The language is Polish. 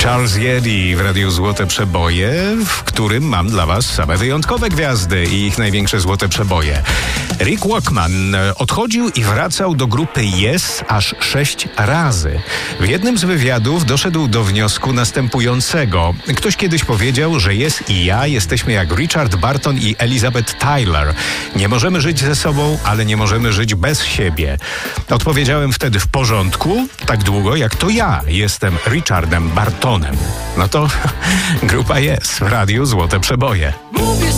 Charles Yeti w Radiu Złote Przeboje, w którym mam dla was same wyjątkowe gwiazdy i ich największe złote przeboje. Rick Wakeman odchodził i wracał do grupy Yes aż 6 razy. W jednym z wywiadów doszedł do wniosku następującego. Ktoś kiedyś powiedział, że Yes i ja jesteśmy jak Richard Burton i Elizabeth Taylor. Nie możemy żyć ze sobą, ale nie możemy żyć bez siebie. Odpowiedziałem wtedy: w porządku, tak długo jak to ja jestem Richardem Bartonem. No to grupa Yes w Radiu Złote Przeboje.